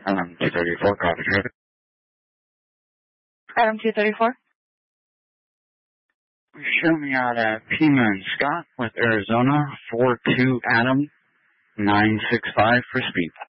Adam 234, copy traffic. Adam 234. Show me out at Pima and Scott with Arizona 42 Adam 965 for speed.